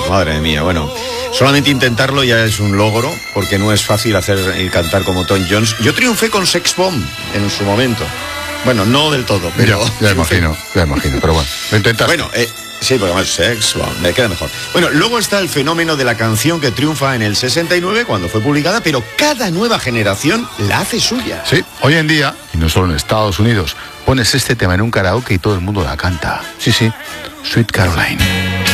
madre mía, bueno. Solamente intentarlo ya es un logro, porque no es fácil hacer y cantar como Tom Jones. Yo triunfé con Sex Bomb en su momento. Bueno, no del todo, pero... Ya imagino, pero bueno, lo intentaste. Bueno, sí, porque además Sex Bomb, me queda mejor. Bueno, luego está el fenómeno de la canción que triunfa en el 69, cuando fue publicada, pero cada nueva generación la hace suya. Sí, hoy en día, y no solo en Estados Unidos, pones este tema en un karaoke y todo el mundo la canta. Sí, Sweet Caroline.